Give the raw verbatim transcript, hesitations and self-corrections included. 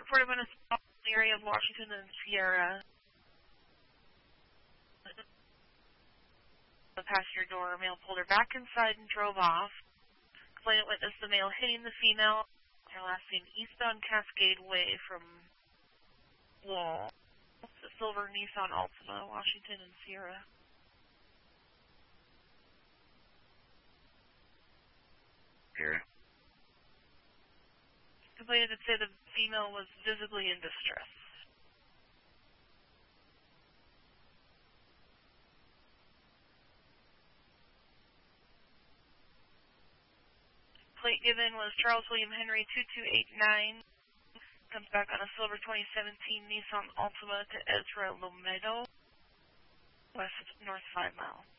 reported when a stop in the area of Washington and Sierra. The passenger door, male pulled her back inside and drove off. Complainant witnessed the male hitting the female. Her last seen eastbound Cascade Way from Wall. The silver Nissan Altima, Washington and Sierra. Sierra. Complainant did say the female was visibly in distress. Plate given was Charles William Henry two two eight nine. Comes back on a silver twenty seventeen Nissan Altima to Ezra Lomedo, west of North five Mile.